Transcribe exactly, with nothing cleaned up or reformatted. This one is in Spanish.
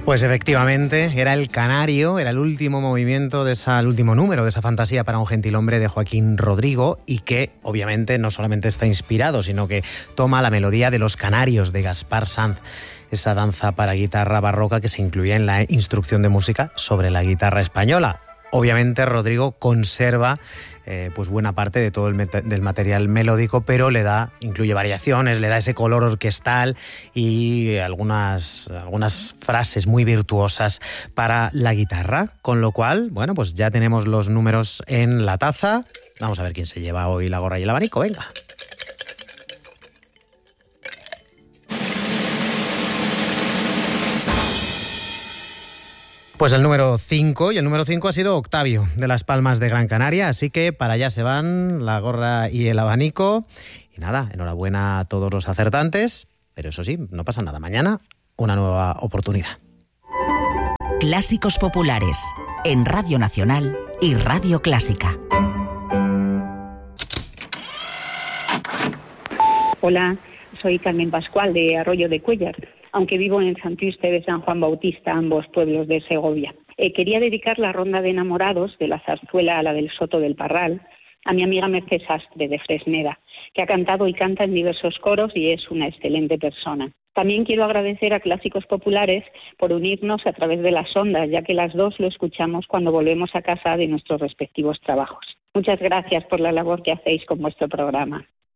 Pues efectivamente, era El Canario, era el último movimiento, de esa, el último número de esa fantasía para un gentilhombre de Joaquín Rodrigo, y que obviamente no solamente está inspirado, sino que toma la melodía de Los Canarios de Gaspar Sanz, esa danza para guitarra barroca que se incluía en la instrucción de música sobre la guitarra española. Obviamente Rodrigo conserva eh, pues buena parte de todo el met- del material melódico, pero le da, incluye variaciones, le da ese color orquestal y algunas, algunas frases muy virtuosas para la guitarra, con lo cual, bueno, pues ya tenemos los números en la taza. Vamos a ver quién se lleva hoy la gorra y el abanico, venga. Pues el número cinco, y el número cinco ha sido Octavio, de Las Palmas de Gran Canaria, así que para allá se van la gorra y el abanico. Y nada, enhorabuena a todos los acertantes, pero eso sí, no pasa nada, mañana una nueva oportunidad. Clásicos populares, en Radio Nacional y Radio Clásica. Hola, soy Carmen Pascual de Arroyo de Cuéllar, aunque vivo en Sant Juste de San Juan Bautista, ambos pueblos de Segovia. Eh, quería dedicar la ronda de enamorados de la zarzuela a la del Soto del Parral a mi amiga Mercè Sastre de Fresneda, que ha cantado y canta en diversos coros y es una excelente persona. También quiero agradecer a Clásicos Populares por unirnos a través de las ondas, ya que las dos lo escuchamos cuando volvemos a casa de nuestros respectivos trabajos. Muchas gracias por la labor que hacéis con vuestro programa.